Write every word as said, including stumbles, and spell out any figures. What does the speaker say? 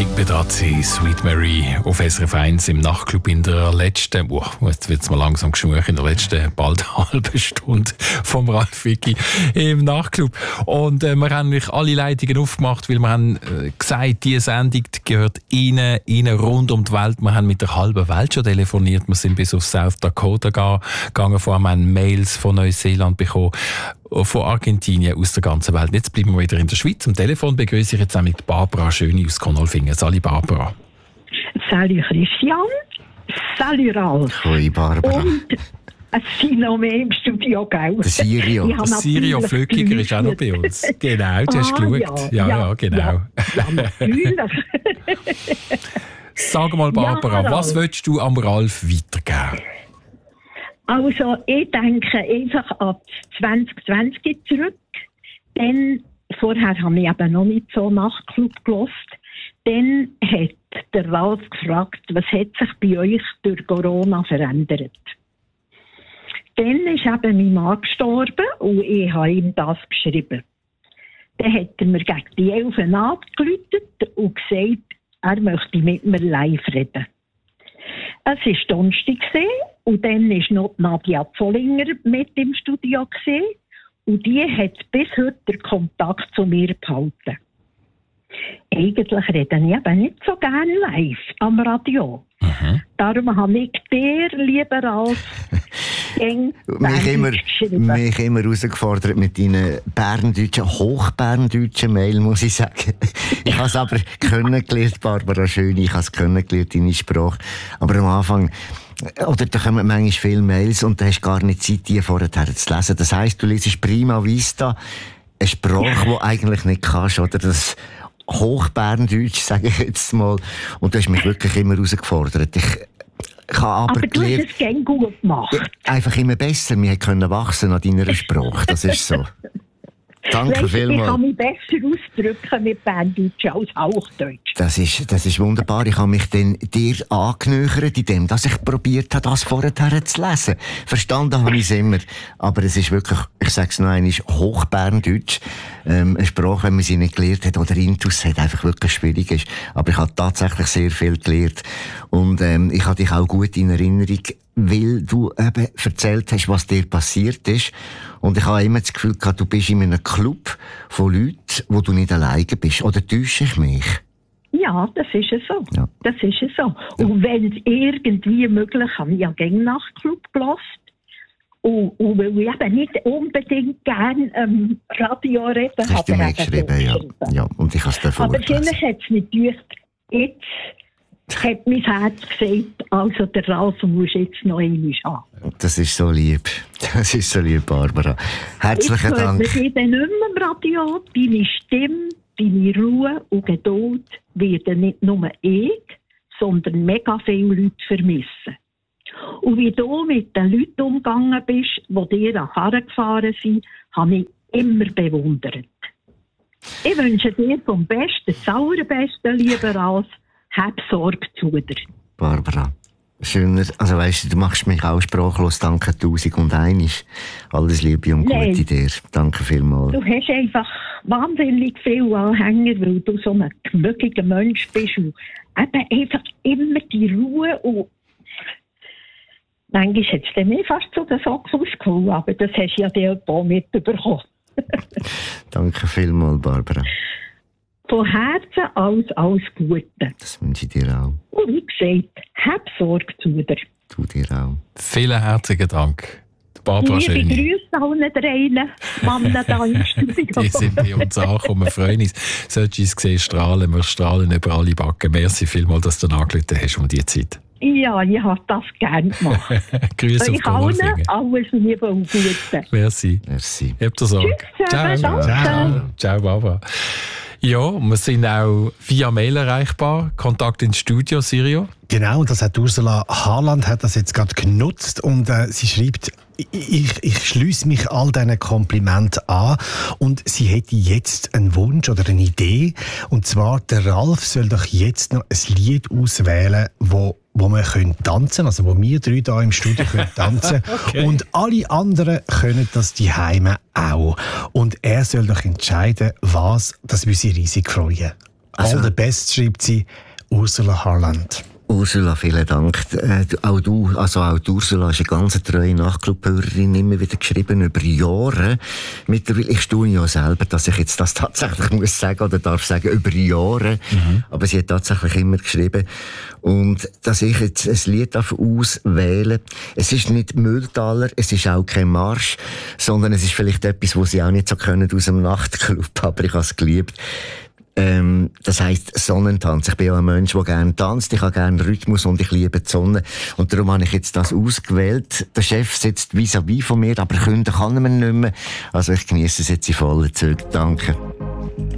Mike Pedrazzi, Sweet Mary auf S R F eins im Nachtclub in der letzten, oh, jetzt wird es mal langsam geschmuch, in der letzten bald halben Stunde vom Ralf Wicki im Nachtclub. Und äh, wir haben natürlich alle Leitungen aufgemacht, weil wir haben äh, gesagt, diese Sendung gehört Ihnen, Ihnen rund um die Welt. Wir haben mit der halben Welt schon telefoniert, wir sind bis auf South Dakota gegangen, vor allem haben Mails von Neuseeland bekommen, von Argentinien, aus der ganzen Welt. Jetzt bleiben wir wieder in der Schweiz. Am Telefon begrüße ich jetzt auch mit Barbara Schöni aus Konolfingen. Salut Barbara. Salut Christian. Salut Ralf. Hoi Barbara. Und es sind noch mehr im Studio, gell? Der Sirio. Der Sirio Flückiger ist auch noch bei uns. Genau, du hast ah, geschaut. Ja, ja, ja genau. Ja, ja natürlich. Sag mal Barbara, ja, was willst du am Ralf weitergeben? Also, ich denke einfach an zwanzig zwanzig zurück. Dann, vorher habe ich eben noch nicht so Nachtclub gehört. Dann hat der Ralf gefragt, was hat sich bei euch durch Corona verändert? Dann ist eben mein Mann gestorben und ich habe ihm das geschrieben. Dann hat er mir gegen die elf angerufen und gesagt, er möchte mit mir live reden. Es war Donnerstag und dann war noch Nadja Zollinger mit im Studio und die hat bis heute den Kontakt zu mir behalten. Eigentlich rede ich eben nicht so gerne live am Radio. Mhm. Darum habe ich dir, lieber als mich immer, mich immer herausgefordert mit deinen berndeutschen, hochberndeutschen Mail, muss ich sagen. Ich habe es aber kennengelernt, Barbara Schöni, ich habe es kennengelernt, deine Sprache. Aber am Anfang, oder da kommen manchmal viele Mails und du hast gar nicht Zeit, die vorher zu lesen. Das heisst, du liest Prima Vista, eine Sprache, die du eigentlich nicht kannst, oder das Hochberndeutsch, sage ich jetzt mal. Und du hast mich wirklich immer herausgefordert. Ich, ich habe aber, aber du hast es gerne gut gemacht. Einfach immer besser. Wir können wachsen an deiner Sprache. Das ist so. Danke weißt, vielmals. Ich kann mich besser ausdrücken mit Berndeutsch als Hochdeutsch. Das ist, das ist wunderbar. Ich habe mich dann dir angenähert, indem dass ich probiert habe, das vorher zu lesen. Verstanden habe ich es immer. Aber es ist wirklich, ich sage es noch einmal, Hochberndeutsch. Ähm, eine Sprache, wenn man sie nicht gelernt hat oder Intus hat, einfach wirklich schwierig ist. Aber ich habe tatsächlich sehr viel gelernt. Und ähm, ich habe dich auch gut in Erinnerung, weil du eben erzählt hast, was dir passiert ist. Und ich habe immer das Gefühl gehabt, du bist in einem Club von Leuten, wo du nicht alleine bist. Oder täusche ich mich? Ja, das ist es so. Ja. Das ist es so. Ja. Und wenn es irgendwie möglich ist, habe ich ja gegen Nachtclub gehört. Und, und weil ich eben nicht unbedingt gerne ähm, Radio reden habe. Hast du mir geschrieben, ja. ja. Und ich habe es dann Aber vielleicht hat es nicht gedacht, jetzt hat mein Herz gesagt, also der Ralf muss jetzt noch einmal haben. Das ist so lieb. Das ist so lieb, Barbara. Herzlichen Dank. Ich höre dann nicht mehr im Radio. Deine Stimme, deine Ruhe und Geduld werden nicht nur ich, sondern mega viele Leute vermissen. Und wie du mit den Leuten umgegangen bist, die dir an Karren gefahren sind, habe ich immer bewundert. Ich wünsche dir vom Besten, das Allerbesten, lieber Ralf. Hab Sorge zu dir. Barbara, schöner, also weißt du, du machst mich auch sprachlos, danke tausend und einisch. Alles Liebe und Nein. Gute dir. Danke vielmals. Du hast einfach wahnsinnig viele Anhänger, weil du so ein gemütlicher Mensch bist und eben einfach immer die Ruhe und manchmal hat es mir fast zu den Socken ausgeholt, aber das hast du ja dir auch mitbekommen. Danke vielmals, Barbara. Von Herzen alles, alles Gute. Das wünsche ich dir auch. Und wie gesagt, hab Sorge zu dir. Du dir auch. Vielen herzlichen Dank. Barbara Schöni. Liebe Grüße allen dreien Männer da im Studio. Die sind bei uns angekommen. Wir freuen uns. Solltest du es sehen, strahlen. Wir strahlen über alle Backen. Merci vielmals, dass du angerufen hast um diese Zeit. Ja, ich habe das gerne gemacht. Grüße auf Konolfingen. Alles Liebe und Gute. Merci. Merci. Habt ihr Sorge. Ciao. Ciao. Ciao. Ciao, Barbara. Ja, wir sind auch via Mail erreichbar. Kontakt ins Studio, Sirio. Genau, und das hat Ursula Harland hat das jetzt gerade genutzt und äh, sie schreibt, ich, ich schließe mich all diesen Komplimenten an und sie hätte jetzt einen Wunsch oder eine Idee und zwar, der Ralf soll doch jetzt noch ein Lied auswählen, wo wo wir können tanzen, also wo wir drei hier im Studio können tanzen okay. Und alle anderen können das die Heime auch. Und er soll doch entscheiden, was, das würde sie riesig freuen. Also, all the best, schreibt sie Ursula Harland. Ursula, vielen Dank. Äh, auch du, also auch die Ursula ist eine ganz treue Nachtclub-Hörerin, immer wieder geschrieben, über Jahre. Mittlerweile, ich staune ja selber, dass ich jetzt das tatsächlich muss sagen oder darf sagen, über Jahre. Mhm. Aber sie hat tatsächlich immer geschrieben. Und dass ich jetzt ein Lied auswählen darf, es ist nicht Mülltaler, es ist auch kein Marsch, sondern es ist vielleicht etwas, was sie auch nicht so können aus dem Nachtclub, aber ich habe es geliebt. Ähm, das heisst Sonnentanz. Ich bin ja ein Mensch, der gerne tanzt. Ich habe gerne Rhythmus und ich liebe die Sonne. Und darum habe ich jetzt das ausgewählt. Der Chef sitzt vis-à-vis von mir, aber künden kann er mir nicht mehr. Also ich genieße es jetzt in vollen Zügen. Danke.